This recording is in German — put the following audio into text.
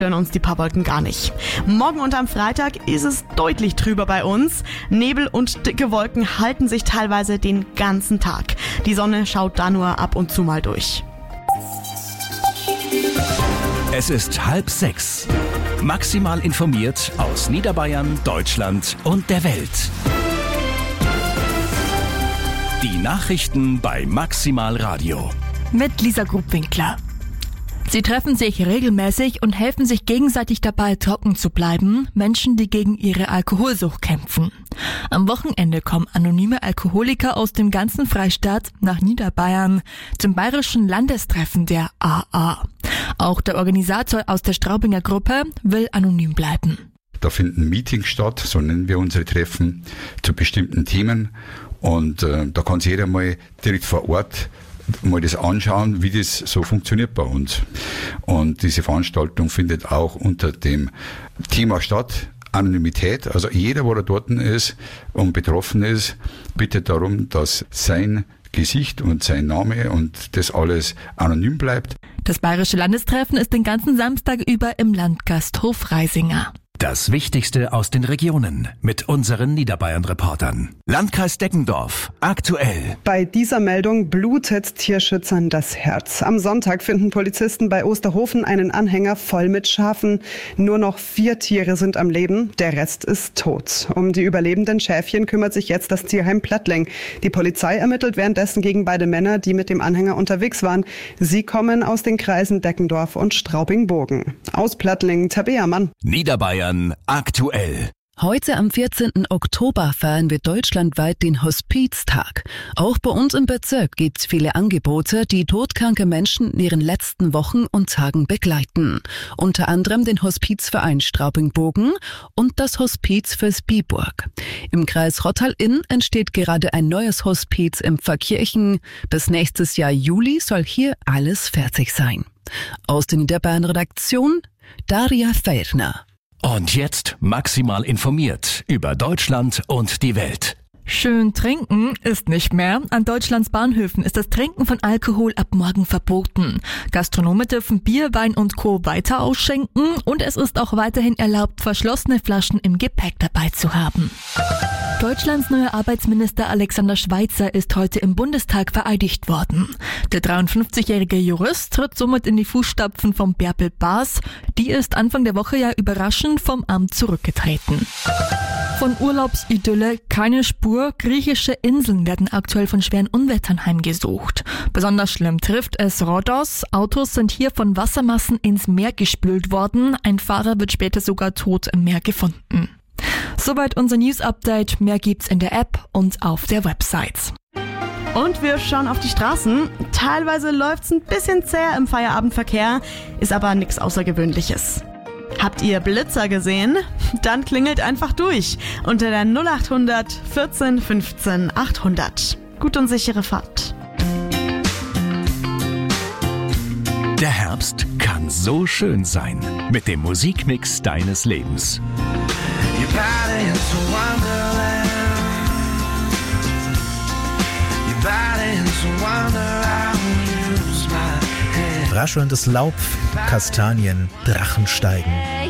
hören uns die paar Wolken gar nicht. Morgen und am Freitag ist es deutlich trüber bei uns. Nebel und dicke Wolken halten sich teilweise den ganzen Tag. Die Sonne schaut da nur ab und zu mal durch. Es ist 5:30. Maximal informiert aus Niederbayern, Deutschland und der Welt. Die Nachrichten bei Maximal Radio. Mit Lisa Grubwinkler. Sie treffen sich regelmäßig und helfen sich gegenseitig dabei, trocken zu bleiben, Menschen, die gegen ihre Alkoholsucht kämpfen. Am Wochenende kommen anonyme Alkoholiker aus dem ganzen Freistaat nach Niederbayern zum bayerischen Landestreffen der AA. Auch der Organisator aus der Straubinger Gruppe will anonym bleiben. Da finden Meetings statt, so nennen wir unsere Treffen, zu bestimmten Themen. Und da kann sich jeder mal direkt vor Ort mal das anschauen, wie das so funktioniert bei uns. Und diese Veranstaltung findet auch unter dem Thema statt, Anonymität. Also jeder, wo da dort ist und betroffen ist, bittet darum, dass sein Gesicht und sein Name und das alles anonym bleibt. Das bayerische Landestreffen ist den ganzen Samstag über im Landgasthof Reisinger. Das Wichtigste aus den Regionen mit unseren Niederbayern-Reportern. Landkreis Deggendorf, aktuell. Bei dieser Meldung blutet Tierschützern das Herz. Am Sonntag finden Polizisten bei Osterhofen einen Anhänger voll mit Schafen. Nur noch 4 Tiere sind am Leben, der Rest ist tot. Um die überlebenden Schäfchen kümmert sich jetzt das Tierheim Plattling. Die Polizei ermittelt währenddessen gegen beide Männer, die mit dem Anhänger unterwegs waren. Sie kommen aus den Kreisen Deggendorf und Straubing-Bogen. Aus Plattling, Tabea Mann. Niederbayern aktuell. Heute am 14. Oktober feiern wir deutschlandweit den Hospiztag. Auch bei uns im Bezirk gibt's viele Angebote, die todkranke Menschen in ihren letzten Wochen und Tagen begleiten. Unter anderem den Hospizverein Straubing-Bogen und das Hospiz für Spiburg. Im Kreis Rottal-Inn entsteht gerade ein neues Hospiz in Pfarrkirchen. Bis nächstes Jahr Juli soll hier alles fertig sein. Aus der Niederbayern-Redaktion Daria Feirner. Und jetzt maximal informiert über Deutschland und die Welt. Schön trinken ist nicht mehr. An Deutschlands Bahnhöfen ist das Trinken von Alkohol ab morgen verboten. Gastronomen dürfen Bier, Wein und Co. weiter ausschenken und es ist auch weiterhin erlaubt, verschlossene Flaschen im Gepäck dabei zu haben. Deutschlands neuer Arbeitsminister Alexander Schweitzer ist heute im Bundestag vereidigt worden. Der 53-jährige Jurist tritt somit in die Fußstapfen von Bärbel Baas. Die ist Anfang der Woche ja überraschend vom Amt zurückgetreten. Von Urlaubsidylle keine Spur. Griechische Inseln werden aktuell von schweren Unwettern heimgesucht. Besonders schlimm trifft es Rhodos. Autos sind hier von Wassermassen ins Meer gespült worden. Ein Fahrer wird später sogar tot im Meer gefunden. Soweit unser News-Update. Mehr gibt's in der App und auf der Website. Und wir schauen auf die Straßen. Teilweise läuft's ein bisschen zäh im Feierabendverkehr, ist aber nichts Außergewöhnliches. Habt ihr Blitzer gesehen? Dann klingelt einfach durch unter der 0800 14 15 800. Gut und sichere Fahrt. Der Herbst kann so schön sein mit dem Musikmix deines Lebens. Raschelndes Laub, Kastanien, Drachen steigen.